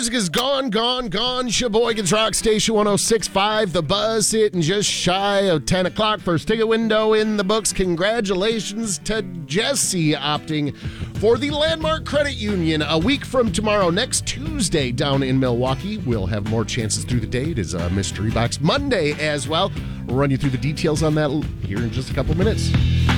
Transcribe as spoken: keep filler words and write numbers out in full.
music is gone, gone, gone. Sheboygan's Rock Station one oh six point five. The Buzz hitting just shy of ten o'clock. First ticket window in the books. Congratulations to Jesse opting for the Landmark Credit Union a week from tomorrow, next Tuesday, down in Milwaukee. We'll have more chances through the day. It is a Mystery Box Monday as well. We'll run you through the details on that here in just a couple minutes.